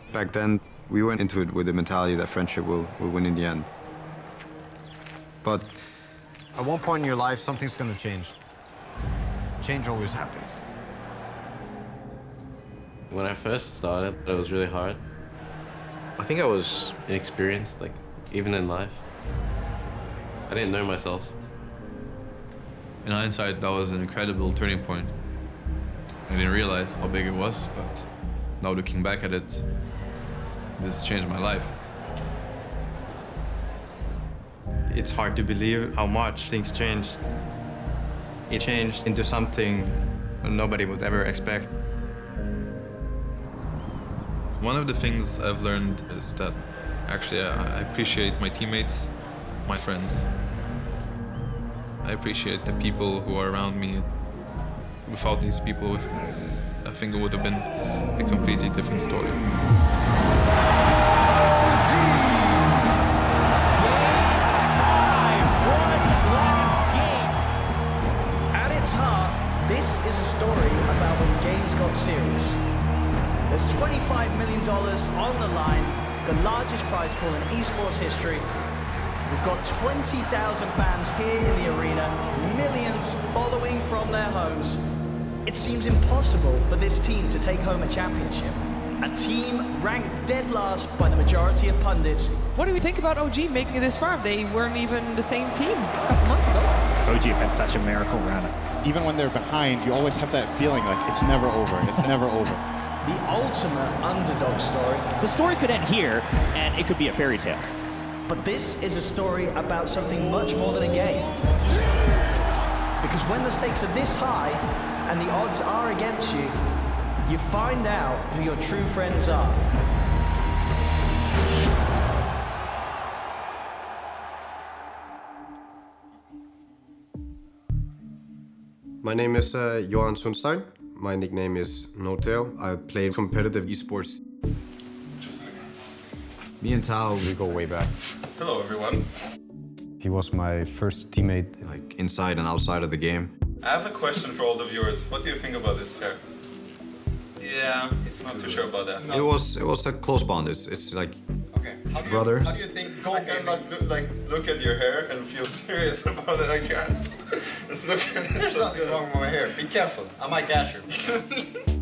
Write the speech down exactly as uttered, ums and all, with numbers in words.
Back then, we went into it with the mentality that friendship will, will win in the end. But at one point in your life, something's gonna change. Change always happens. When I first started, it was really hard. I think I was inexperienced, like, even in life. I didn't know myself. In hindsight, that was an incredible turning point. I didn't realize how big it was, but now looking back at it, this changed my life. It's hard to believe how much things changed. It changed into something nobody would ever expect. One of the things I've learned is that actually I appreciate my teammates, my friends. I appreciate the people who are around me. Without these people, I think it would have been a completely different story. At its heart, this is a story about when games got serious. There's twenty-five million dollars on the line, the largest prize pool in esports history. We've got twenty thousand fans here in the arena, millions following from their homes. It seems impossible for this team to take home a championship. A team ranked dead last by the majority of pundits. What do we think about O G making it this far? They weren't even the same team a couple months ago. O G have had such a miracle run. Even when they're behind, you always have that feeling like it's never over, it's never over. The ultimate underdog story. The story could end here, and it could be a fairy tale. But this is a story about something much more than a game. Because when the stakes are this high, and the odds are against you, you find out who your true friends are. My name is uh, Johan Sundstein. My nickname is No-Tail. I play competitive esports. me and Tao, we go way back. Hello, everyone. He was my first teammate, like inside and outside of the game. I have a question for all the viewers. What do you think about this hair? Yeah, it's not too sure about that. No. It was it was a close bond. It's it's like okay. How do brothers. You, how do you think? Go I can like look, like look at your hair and feel serious about it. I can't. Just look at it. There's nothing wrong with my hair. Be careful. I might gash you.